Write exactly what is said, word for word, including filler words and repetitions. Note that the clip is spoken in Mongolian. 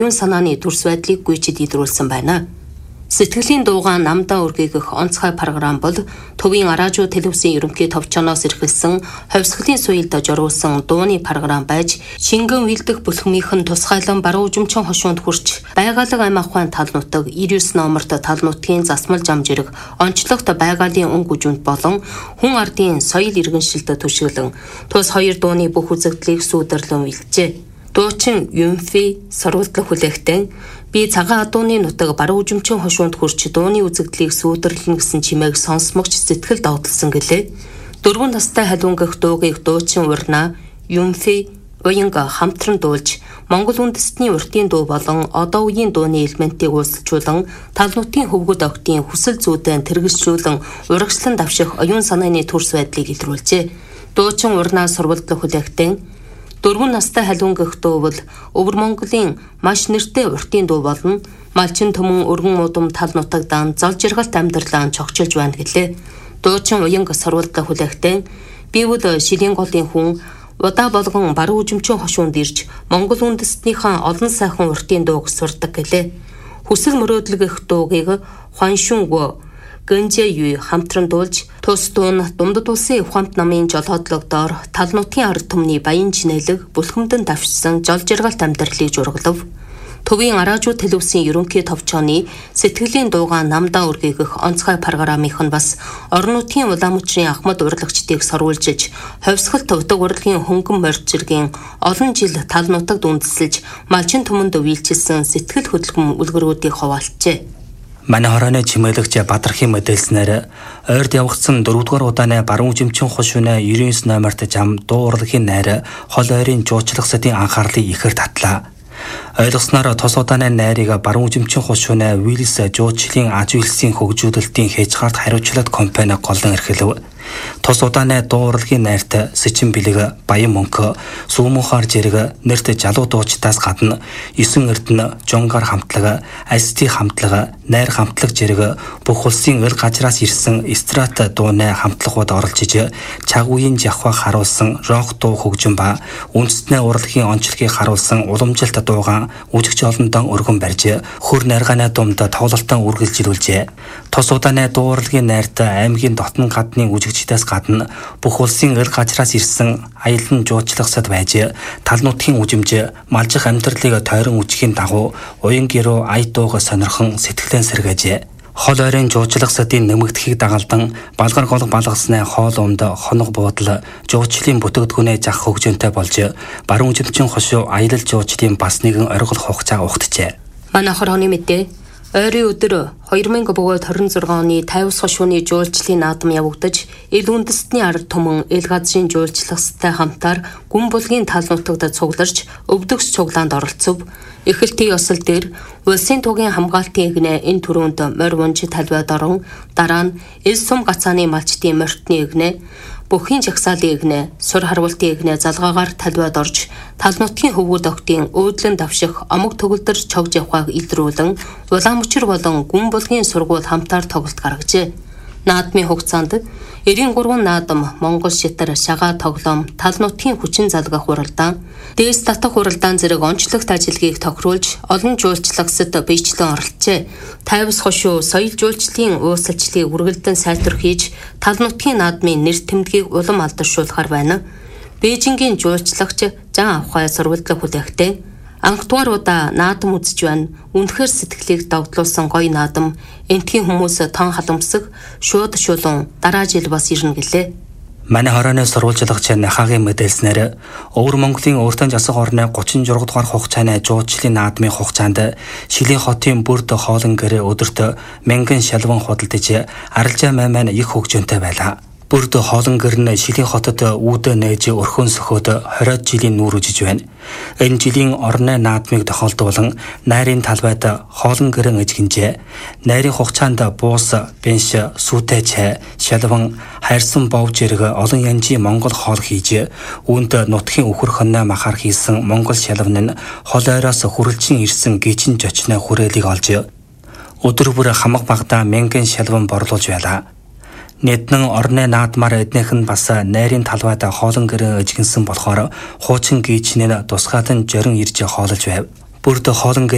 Юун санааны төрс байдлыг гүйцэд илрүүлсэн байна. Сэтгэлийн дуугаа намдаа үргээгэх онцгой програм бол төвийн Аражуу телевизийн ерөнхий товчоноос эрхэлсэн ховсголийн суйлд журуулсан дууны програм байж, шингэн уйлдэх бүлхмийнхэн тусгайлан баруун жимчин хошуунд хүрч байгаалаг ам ахуйн тал нутаг девять девять номерт тал нутгийн засмал зам жирэг онцлогт байгалийн өнгө үжүнд болон хүн ардын соёл иргэншилтэд түшиглэн тус хоёр дууны бүх үзэгдлийг сүйдэрлэн үйлчээ. Дуучин Юмфи сурвалдлах хүлээгтэн би цагаан адууны нутаг баруун жимчин хошуунд хүрч дууны үзэгдлийг сүйдэрлэн гэсэн чимээг сонсмогч сэтгэл догтлсон гэлээ. Дөрвөн настай халиунгах дуугийг дуучин урнаа Юмфи уянга хамтран дуулж Монгол үндэстний уртын дуу болон одоо үеийн дууны элементийг уулзчулан тал нутгийн хөвгөд октын хүсэл зүйдэн тэргэжлүүлэн урагшлан давших оюун санааны төрс байдлыг илрүүлжээ. Дуучин урнаа сурвалдлах хүлээгтэн дөрвөн настай халиунгах дуу бол өвөр Монголын маш нэртэй уртын дуу болно. Малчин төмөн өргөн удам тал нутагдан зол жаргалт амьдралаа чогчилж байна гэлээ. Дуучин уянга сурвалдлах хүлээгтэн би бол шилийн голын хүн удаа болгон баруун жимчин хошуунд ирж Монгол үндэстнийхэн олон сайхан уртын дууг сурдаг гэлээ. Хүсэл мөрөөдлөх дуугийг Хуаншунг Гэнжэюй хамтран дуулж тус дуун Думдад улсын ухаамт намын жолоодлогдоор тал нутгийн ард түмний баян чинэлэг бүлхэмдэн давшсан жол жаргалт амьдралыг жургалав. Төвийн Аражуу телевизийн ерөнхий товчооны сэтгэлийн дуугаа намдаа үргээгэх онцгой програмынх нь бас орон нутгийн улаан мөчрийн ахмад урлагчдыг соруулжиж ховсгол төвдөг урлагийн хөнгөн морь зэргийн олон жил тал нутагт үндэслэж малчин түмэнд үйлчилсэн сэтгэл хөдлөм үлгэрүүдийг хуваалцжээ. Манай хорооны чимэглэгч Бадархийн мэдээлснээр ойрд явагдсан дөрөвдүгээр удааны баруун жимчин хошууны девять девять номерт зам дуу урлагийн найр хол ойрын жуучлах сэдийн анхаарлыг ихээр татлаа. Ойлгосноор тус удааны найрыг баруун жимчин хошууны Виллис жуучлийн аж үйлсийн хөгжүүлэлтийн хязгаарт хариуцлаад компани голлон эрхлэв. Тус удааны дуу урлагийн найрт Сэчин бэлэг, Баян мөнхө, Сүүмөнхаар жирэг нэрт жалуу дуучдаас гадна Есөн эрдэнэ, Жонгар хамтлаг, Асти хамтлаг, Найр хамтлаг жирэг бүх улсын эл газраас ирсэн эстрат дууны хамтлагууд оролж иж чаг үеийн жавхаа харуулсан рок дуу хөгжим ба үндэстний урлагийн онцлогийг харуулсан уламжилт дуугаан үжигч олондон өргөн барьж хөр наргааны думд тоглолтон үргэлжилүүлжээ. Тус удааны дуу урлагийн найрт аймгийн дотн гадны үжигчдээс гадна бүх улсын эл газраас ирсэн аялан жуучлахсад байж тал нутгийн үжимж малжих амьдралыг тойрон үжихийн дагуу уян гэрөө ая дууга сонирхон сэтгэлэн сэргээжээ. Хол ойрын жуучлахсадын нэмэгдэхийг дагалдан балгар голг балгасны хоол унд хоног буудал жуучлийн бүтээгдэхүүнээ зах хөгжөөнтэй болж баруун жимчин хошуу аялал жуучлын бас нэгэн оргил хугацаа ухтжээ. Манай хорооны мэдээ ойрын өдөр хоёр мянга хорин зургаан оны тавьс хошууны жуулчлалын наадам явагдаж эл үндэстний ард түмэн эл газрын жуулчлагстай хамтаар гүн булгийн тал нутагт цугларч өвдөгс цуглаанд оролцов. Эхэлтийн ёсол дээр улсын тугийн хамгаалтын эгнээ энэ төрөнд морь унж талбайд орон дараа нь эл сум гацааны малчдын морьтны эгнээ бүхийн жагсаалын эгнээ сур харвалтын эгнээ залгаагаар талбайд орж тал нутгийн хөвгүүд октын өөдлөн давших омог төгөлдөр чогж явхааг илрүүлэн улаан мөчр болон гүн булгийн сургууль хамтаар тоглолт гаргажээ. Наадмын хугацаанд эрийн гурван наадам Монгол шитар шагаа тоглоом тал нутгийн хүчин залгах хуралдаан дээс татах хуралдаан зэрэг онцлогт ажиллагийг тохируулж олон жуулчлагсад биечлэн оролцжээ. Тайвс хошуу соёл жуулчлалын уусалчлалыг үргэлдэн сайтар хийж тал нутгийн наадмын нэр тэмдгийг улам алдаршуулахар байна. Бээжингийн жуулчлагч Жан Авхай сурвалдлах хүлээгтээ анх дугаар удаа наадам үзэж байна. Үнэхээр сэтгэлийг догдлуулсан гоё наадам. Энтхийн хүмүүс тон халамсаг, шууд шулуун дараа жил бас ирнэ гэлээ. Манай хорооны сурвалжлагч Нахагийн мэдээлснээр өвөр Монголын өөртөө засаг орны гучин зураг дугаар хугацааны жуулчлалын наадмын хугацаанд Шилийн хотын бүрд хоолн гэрээ өдөрт мянган шалван худалдаж арилжаа маймаа их хөгжөөнтэй байлаа. Бүрд хоолн гэр нь Шилийн хотод үүдэ нээж өрхөн сөхөд двадцать жилийн нүүр үжиж байна. Энэ жилийн орны наадмыг тохиолдуулан найрын талбайд хоолн гэрэн эжгэнжээ. Найрын хугацаанд буус, бенш, сүтэй чай, шалван, хайрсан бов зэрэг олон янжийн монгол хоол хийж үүнд нутгийн үхэр хоньной махаар хийсэн монгол шалван нь хол ойроос хүрэлжин ирсэн гижин жочны хүрээлийг олж өдөр бүр хамаг багада мянган шалван борлуулж байлаа. Нэднэн орны наадмаар эднийх нь бас найрын талбайд хоолн гэрэн эжгэнсэн болохоор хуучин гийчнээ тусгаад нь жорин ирж хоолж байв. Бүрд хоолн